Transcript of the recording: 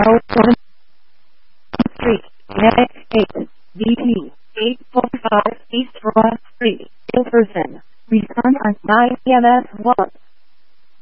1 Street, United States, VP 845 East Ross Street, Jefferson, Wisconsin, IMS 1.